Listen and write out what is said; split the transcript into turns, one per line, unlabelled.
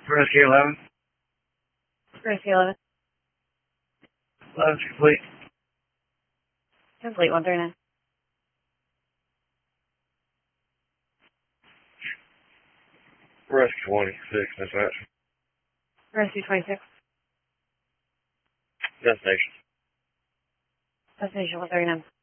Rescue 11.
Rescue 11.
11's complete.
Complete 139.
Rescue 26, dispatch.
Rescue 26.
Destination.
Destination 139.